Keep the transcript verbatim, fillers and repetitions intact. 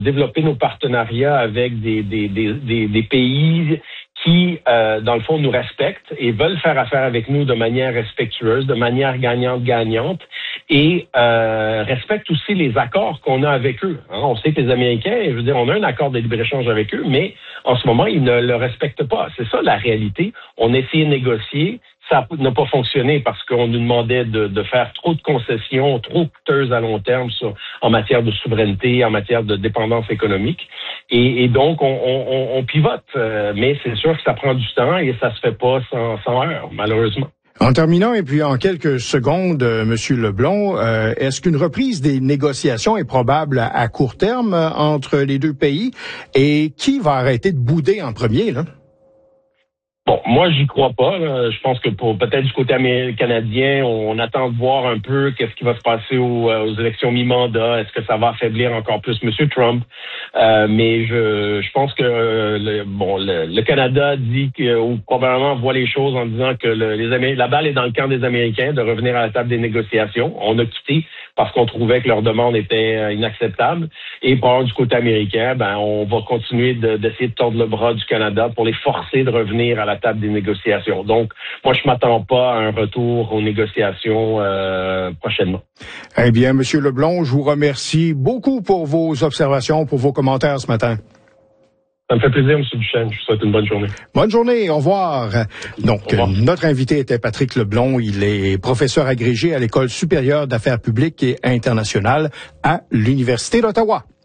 développer nos partenariats avec des, des, des, des, des pays qui, euh, dans le fond, nous respectent et veulent faire affaire avec nous de manière respectueuse, de manière gagnante-gagnante, et euh, respectent aussi les accords qu'on a avec eux. Hein, on sait que les Américains, je veux dire, on a un accord de libre-échange avec eux, mais en ce moment, ils ne le respectent pas. C'est ça la réalité. On a essayé de négocier. Ça n'a pas fonctionné parce qu'on nous demandait de, de faire trop de concessions, trop coûteuses à long terme sur, en matière de souveraineté, en matière de dépendance économique. Et, et donc, on, on, on pivote. Euh, mais c'est sûr que ça prend du temps et ça se fait pas sans, sans heure, malheureusement. En terminant, et puis en quelques secondes, euh, Monsieur Leblond, euh, est-ce qu'une reprise des négociations est probable à, à court terme euh, entre les deux pays? Et qui va arrêter de bouder en premier, là? Bon, moi, j'y crois pas. Là. Je pense que pour peut-être du côté canadien, on attend de voir un peu qu'est-ce qui va se passer aux, aux élections mi-mandat. Est-ce que ça va affaiblir encore plus M. Trump? Euh, mais je, je pense que le, bon, le, le Canada dit que, ou probablement voit les choses en disant que le, les Américains, la balle est dans le camp des Américains de revenir à la table des négociations. On a quitté parce qu'on trouvait que leur demande était inacceptable. Et par du côté américain, ben, on va continuer de, d'essayer de tordre le bras du Canada pour les forcer de revenir à la table des négociations. Donc, moi, je m'attends pas à un retour aux négociations euh, prochainement. Eh bien, Monsieur Leblond, je vous remercie beaucoup pour vos observations, pour vos commentaires ce matin. Ça me fait plaisir, M. Duchesne. Je vous souhaite une bonne journée. Bonne journée, au revoir. Donc, au revoir. Notre invité était Patrick Leblond. Il est professeur agrégé à l'École supérieure d'affaires publiques et internationales à l'Université d'Ottawa.